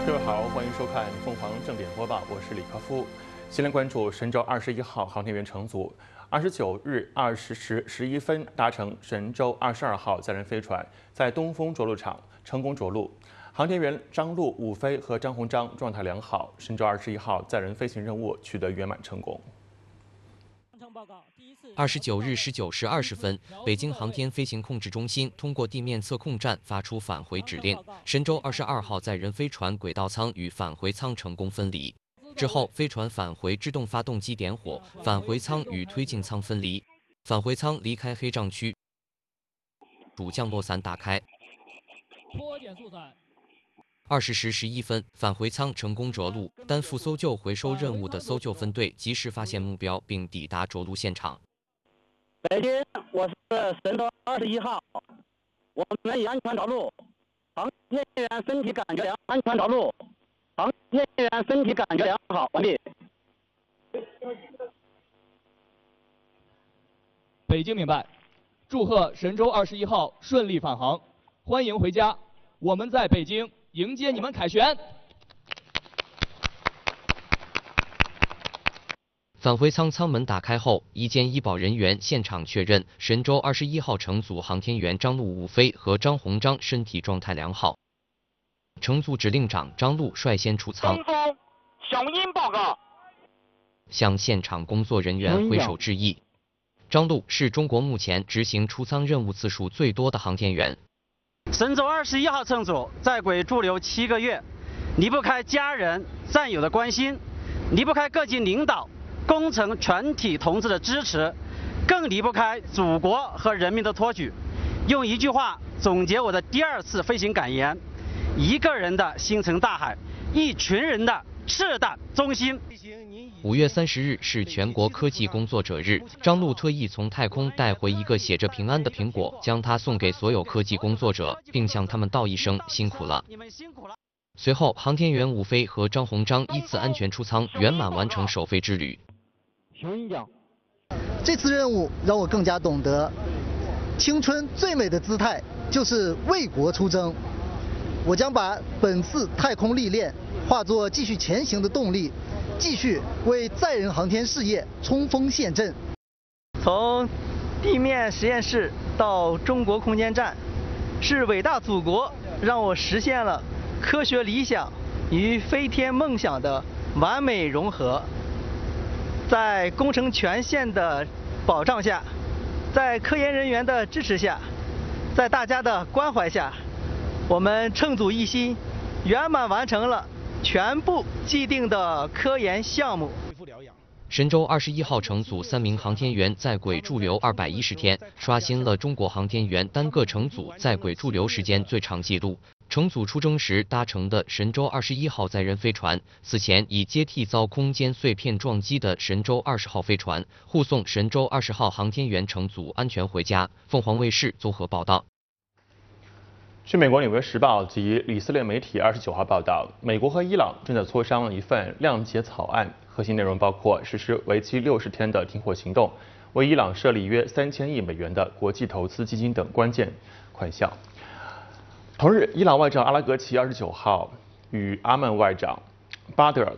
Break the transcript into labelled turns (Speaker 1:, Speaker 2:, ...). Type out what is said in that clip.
Speaker 1: 各位好，欢迎收看凤凰正点播报，我是李克夫。先来关注神舟21号航天员乘组29日20时11分搭乘神舟22号载人飞船，在东风着陆场成功着陆。航天员张陆、武飞和张鸿章状态良好，神舟21号载人飞行任务取得圆满成功。
Speaker 2: 29日19时20分，北京航天飞行控制中心通过地面测控站发出返回指令，神舟22号载人飞船轨道舱与返回舱成功分离。之后，飞船返回制动发动机点火，返回舱与推进舱分离，返回舱离开黑障区，主降落伞打开。20时11分，返回舱成功着陆，担负搜救回收任务的搜救分队及时发现目标，并抵达着陆现场。
Speaker 3: 北京，我是神舟21号，我们已安全着陆，航天员身体感觉良好，安全着陆，航天员身体感觉良好，完毕。
Speaker 4: 北京明白，祝贺神舟21号顺利返航，欢迎回家，我们在北京迎接你们凯旋。
Speaker 2: 返回舱舱门打开后，医监医保人员现场确认，神舟21号乘组航天员张陆、武飞和张鸿章身体状态良好。乘组指令长张陆率先出舱，
Speaker 3: 东风雄鹰报告，
Speaker 2: 向现场工作人员挥手致意。张陆是中国目前执行出舱任务次数最多的航天员。
Speaker 5: 神舟21号乘组在轨驻留7个月，离不开家人、战友的关心，离不开各级领导、工程全体同志的支持，更离不开祖国和人民的托举。用一句话总结我的第2次飞行感言：一个人的星辰大海，一群人的赤胆忠心。
Speaker 2: 5月30日是全国科技工作者日，张陆特意从太空带回一个写着平安的苹果，将它送给所有科技工作者，并向他们道一声辛苦了。随后，航天员武飞和张鸿章依次安全出舱，圆满完成首飞之旅。
Speaker 6: 这次任务让我更加懂得，青春最美的姿态就是为国出征。我将把本次太空历练化作继续前行的动力，继续为载人航天事业冲锋陷阵。
Speaker 7: 从地面实验室到中国空间站，是伟大祖国让我实现了科学理想与飞天梦想的完美融合。在工程权限的保障下，在科研人员的支持下，在大家的关怀下，我们乘组一心，圆满完成了全部既定的科研项目。
Speaker 2: 神舟21号乘组3名航天员在轨驻留210天，刷新了中国航天员单个乘组在轨驻留时间最长纪录。乘组出征时搭乘的神舟21号载人飞船，此前已接替遭空间碎片撞击的神舟20号飞船，护送神舟20号航天员乘组安全回家。凤凰卫视综合报道。
Speaker 1: 据美国《纽约时报》及以色列媒体29号报道，美国和伊朗正在磋商一份谅解草案，核心内容包括实施为期60天的停火行动，为伊朗设立约3000亿美元的国际投资基金等关键款项。同日，伊朗外长阿拉格齐29号与阿曼外长巴德尔